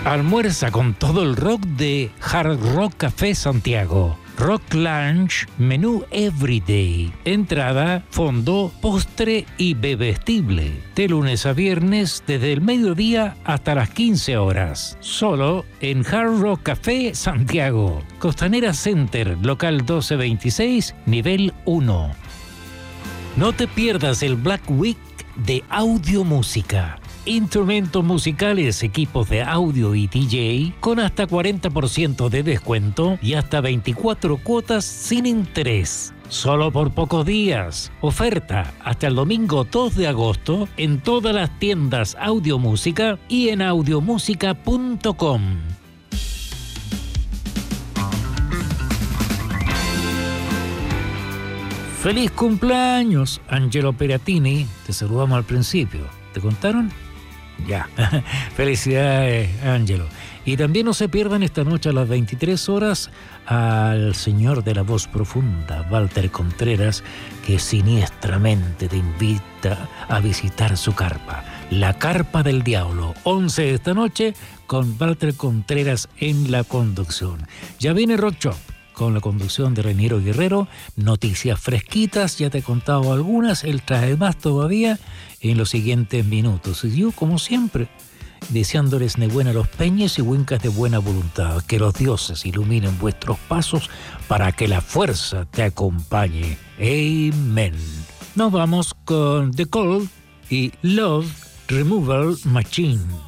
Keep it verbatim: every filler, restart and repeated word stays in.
Almuerza con todo el rock de Hard Rock Café Santiago. Rock Lunch, menú Everyday. Entrada, fondo, postre y bebestible. De lunes a viernes, desde el mediodía hasta las quince horas. Solo en Hard Rock Café Santiago. Costanera Center, local doce veintiséis, nivel uno. No te pierdas el Black Week de Audio Música. Instrumentos musicales, equipos de audio y D J con hasta cuarenta por ciento de descuento y hasta veinticuatro cuotas sin interés. Solo por pocos días. Oferta hasta el domingo dos de agosto en todas las tiendas Audio Música y en audiomúsica punto com. ¡Feliz cumpleaños, Angelo Peratini! Te saludamos al principio. ¿Te contaron? Ya. Felicidades, Angelo. Y también no se pierdan esta noche a las veintitrés horas al señor de la voz profunda, Walter Contreras, que siniestramente te invita a visitar su carpa. La Carpa del Diablo, once de esta noche, con Walter Contreras en la conducción. Ya viene Rock Shop, con la conducción de Reniero Guerrero, noticias fresquitas, ya te he contado algunas, él trae más todavía en los siguientes minutos. Y yo, como siempre, deseándoles de buena los peñes y huincas de buena voluntad, que los dioses iluminen vuestros pasos para que la fuerza te acompañe. Amen. Nos vamos con The Cold y Love Removal Machine.